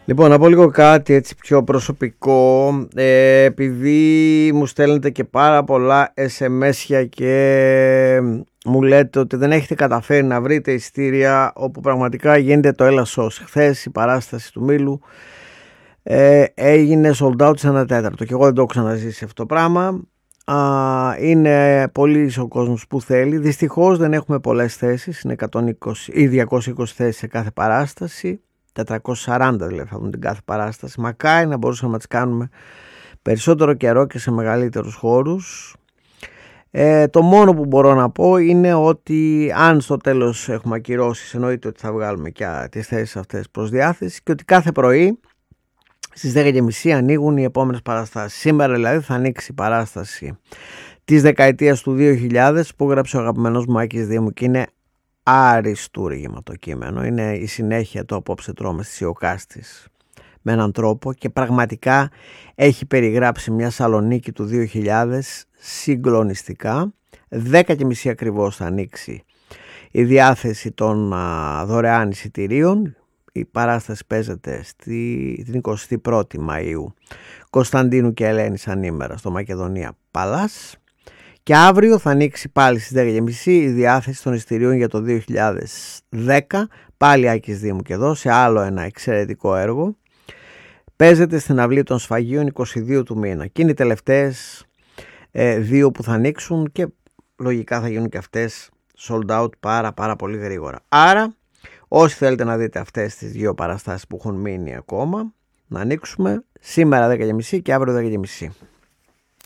Λοιπόν, να πω λίγο κάτι έτσι πιο προσωπικό, επειδή μου στέλνετε και πάρα πολλά SMS και μου λέτε ότι δεν έχετε καταφέρει να βρείτε εισιτήρια, όπου πραγματικά γίνεται το έλασος. Χθες η παράσταση του Μήλου έγινε sold out σε 1/4 και εγώ δεν το έχω ξαναζήσει αυτό το πράγμα. Είναι πολύ ο κόσμος που θέλει. Δυστυχώς δεν έχουμε πολλές θέσεις, είναι 120 ή 220 θέσεις σε κάθε παράσταση, 440 δηλαδή θα δουν την κάθε παράσταση. Μακάρι να μπορούσαμε να τις κάνουμε περισσότερο καιρό και σε μεγαλύτερους χώρους. Το μόνο που μπορώ να πω είναι ότι αν στο τέλος έχουμε ακυρώσεις, εννοείται ότι θα βγάλουμε και τις θέσεις αυτές προς διάθεση και ότι κάθε πρωί στις 10:30 ανοίγουν οι επόμενες παραστάσεις. Σήμερα δηλαδή θα ανοίξει η παράσταση της δεκαετίας του 2000 που έγραψε ο αγαπημένος μου Άκης Δήμου και είναι αριστούργημα το κείμενο. Είναι η συνέχεια του Απόψε τρώμε στις Ιωκάστης με έναν τρόπο και πραγματικά έχει περιγράψει μια Σαλονίκη του 2000 συγκλονιστικά. 10:30 ακριβώς θα ανοίξει η διάθεση των δωρεάν εισιτηρίων. Η παράσταση παίζεται την 21η Μαΐου Κωνσταντίνου και Ελένης ανήμερα στο Μακεδονία Παλάς και αύριο θα ανοίξει πάλι στις 10:30 η διάθεση των εισιτηρίων για το 2010, πάλι Άκης Δήμου και εδώ σε άλλο ένα εξαιρετικό έργο. Παίζεται στην Αυλή των Σφαγείων 22 του μήνα και είναι οι τελευταίες δύο που θα ανοίξουν και λογικά θα γίνουν και αυτές sold out πάρα πολύ γρήγορα. Άρα όσοι θέλετε να δείτε αυτές τις δύο παραστάσεις που έχουν μείνει ακόμα, να ανοίξουμε σήμερα 10:30 και αύριο 10:30.